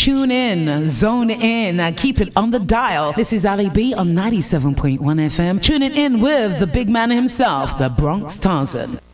Tune in, zone in, keep it on the dial. This is Ali B on 97.1 FM. Tuning in with the big man himself, the Bronx Tarzan.